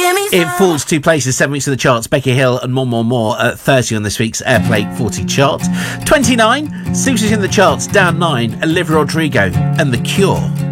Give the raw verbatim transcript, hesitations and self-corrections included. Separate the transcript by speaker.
Speaker 1: It falls two places, seven weeks in the charts. Becky Hill and More More More at thirty on this week's Airplay forty chart. twenty-nine, Susie's in the charts, down nine. Olivia Rodrigo and The Cure.